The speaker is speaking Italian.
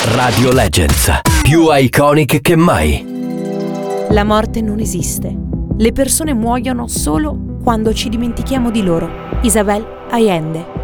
Radio Legends, più iconic che mai. La morte non esiste. Le persone muoiono solo quando ci dimentichiamo di loro. Isabel Allende.